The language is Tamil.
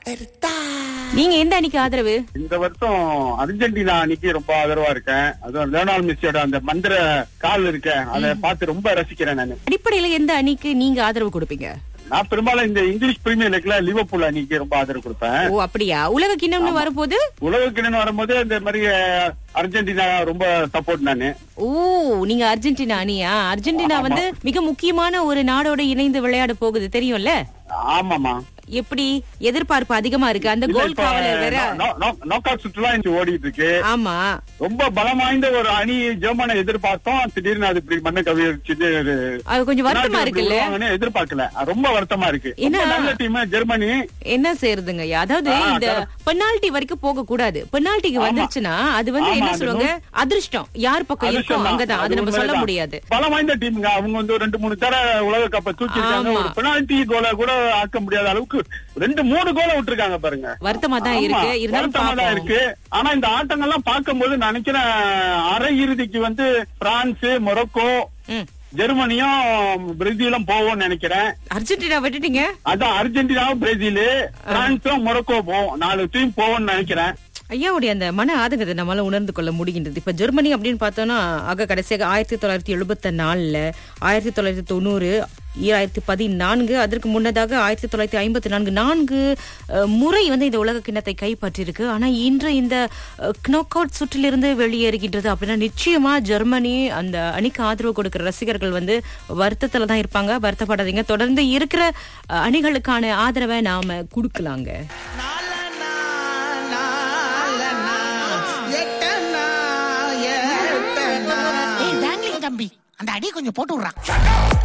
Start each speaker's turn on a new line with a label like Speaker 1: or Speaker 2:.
Speaker 1: நீங்க எந்த அணிக்கு ஆதரவு?
Speaker 2: இந்த வருஷம் அர்ஜென்டினா அணிக்கு ரொம்ப ஆதரவா இருக்கேன். அதுவும் லியோனல் மெஸ்ஸியோட அந்த மந்திர கால் இருக்க அதை பார்த்து ரொம்ப ரசிக்கிறேன் நான்.
Speaker 1: அடிப்படையில எந்த அணிக்கு நீங்க ஆதரவு கொடுப்பீங்க?
Speaker 2: நான் பெரும்பாலும் இந்த இங்கிலீஷ் பிரீமியர் லீக்ல லிவர்பூல் அணிக்கு ரொம்ப ஆதரவு கொடுப்பேன்.
Speaker 1: ஓ அப்படியா? உலக கிண்ணம்னு வரும்போது
Speaker 2: வரும்போது இந்த மாதிரி அர்ஜென்டினா ரொம்ப சப்போர்ட் நானு.
Speaker 1: ஓ நீங்க அர்ஜென்டினா அணியா? அர்ஜென்டினா வந்து மிக முக்கியமான ஒரு நாடோட இணைந்து விளையாட போகுது தெரியும்ல?
Speaker 2: ஆமாமா.
Speaker 1: எப்படி எதிர்பார்ப்பு அதிகமா இருக்கு? அந்த கோல் காவலர் வேற
Speaker 2: நோக்கால் சுற்றுலா ஓடிட்டு இருக்கு.
Speaker 1: ஆமா,
Speaker 2: ரொம்ப பலம் வாய்ந்த ஒரு அணி ஜெர்மனை எதிர்பார்த்தோம். திடீர்னு அது இப்படி மண்ணை கவிழ்ச்சிட்டு
Speaker 1: அது கொஞ்சம் வருத்தமா இருக்குல்ல?
Speaker 2: எதிர்பார்க்கல, ரொம்ப வருத்தமா இருக்கு. நல்ல டீம் ஜெர்மனி.
Speaker 1: என்ன செய்யறதுங்க? அதாவது இந்த பெனால்டி வரைக்கும் போக கூடாது. பெனால்டிக்கு வந்துருச்சுன்னா அது வந்து என்ன சொல்லுவாங்க, அதிர்ஷ்டம் யார் பக்கம் இருக்கும் அங்கதான். அது நம்ம சொல்ல முடியாது.
Speaker 2: பலம் வாய்ந்த டீமுங்க அவங்க வந்து 2-3 தர உலக கப்பை தூக்கி இருக்காங்க. ஒரு பெனால்டி கோல கூட ஆக்க முடியாத அளவுக்கு 2-3 கோல விட்டுருக்காங்க பாருங்க.
Speaker 1: வருத்தமா தான் இருக்கு. இருந்தாலும்
Speaker 2: இருக்கு. ஆனா இந்த ஆட்டங்கள்லாம் பார்க்கும்போது நினைக்கிறேன் அரை இறுதிக்கு வந்து பிரான்ஸ், மொரோக்கோ, ஜெர்மனியும் பிரேசிலும் போவோம்னு நினைக்கிறேன்.
Speaker 1: அர்ஜென்டினா விட்டுட்டீங்க.
Speaker 2: அதான் அர்ஜென்டினாவும் பிரேசில், பிரான்ஸும் மொரோக்கோ போவோம். 4 டீம் போவோம்னு நினைக்கிறேன்.
Speaker 1: ஐயாவுடைய அந்த மன ஆதங்கத்தை நம்மளால உணர்ந்து கொள்ள முடிகின்றது. இப்ப ஜெர்மனி அப்படின்னு பார்த்தோம்னா கடைசியாக 1974, 1990, 2014, அதற்கு முன்னதாக 1954 4 முறை வந்து இந்த உலக கிண்ணத்தை கைப்பற்றிருக்கு. ஆனா இன்று இந்த நாக் அவுட் சுற்றிலிருந்து வெளியேறுகின்றது அப்படின்னா நிச்சயமா ஜெர்மனி அந்த அணிக்கு ஆதரவு கொடுக்கிற ரசிகர்கள் வந்து வருத்தத்துல தான் இருப்பாங்க. வருத்தப்படாதீங்க, தொடர்ந்து இருக்கிற அணிகளுக்கான ஆதரவை நாம கொடுக்கலாங்க.
Speaker 3: தம்பி அந்த அடி கொஞ்சம் போட்டு விடுறான்.